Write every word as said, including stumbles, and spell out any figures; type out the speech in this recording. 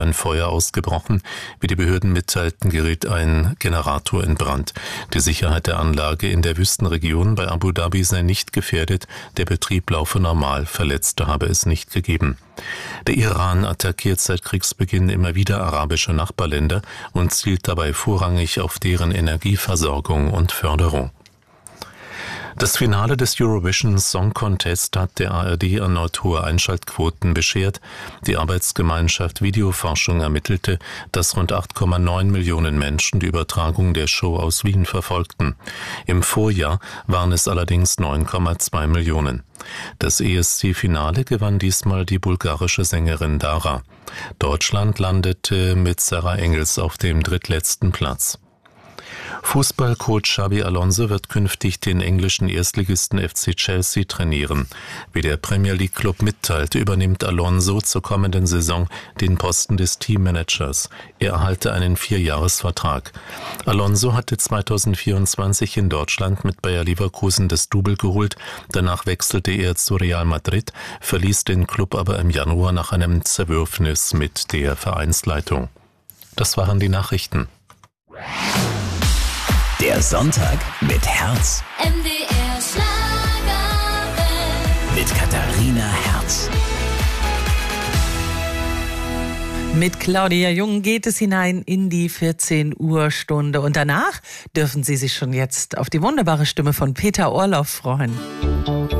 ein Feuer ausgebrochen. Wie die Behörden mitteilten, geriet ein Generator in Brand. Die Sicherheit der Anlage in der Wüstenregion bei Abu Dhabi sei nicht gefährdet. Der Betrieb laufe normal. Verletzte habe es nicht gegeben. Der Iran attackiert seit Kriegsbeginn immer wieder arabische Nachbarländer und zielt dabei vorrangig auf deren Energieversorgung und Förderung. Das Finale des Eurovision Song Contest hat der A R D erneut hohe Einschaltquoten beschert. Die Arbeitsgemeinschaft Videoforschung ermittelte, dass rund acht Komma neun Millionen Menschen die Übertragung der Show aus Wien verfolgten. Im Vorjahr waren es allerdings neun Komma zwei Millionen. Das E S C-Finale gewann diesmal die bulgarische Sängerin Dara. Deutschland landete mit Sarah Engels auf dem drittletzten Platz. Fußballcoach Xabi Alonso wird künftig den englischen Erstligisten F C Chelsea trainieren. Wie der Premier League Club mitteilte, übernimmt Alonso zur kommenden Saison den Posten des Teammanagers. Er erhalte einen Vierjahresvertrag. Alonso hatte zweitausendvierundzwanzig in Deutschland mit Bayer Leverkusen das Double geholt. Danach wechselte er zu Real Madrid, verließ den Club aber im Januar nach einem Zerwürfnis mit der Vereinsleitung. Das waren die Nachrichten. Der Sonntag mit Herz. M D R Schlagerwelt. Mit Katharina Herz. Mit Claudia Jung geht es hinein in die vierzehn Uhr Stunde. Und danach dürfen Sie sich schon jetzt auf die wunderbare Stimme von Peter Orloff freuen.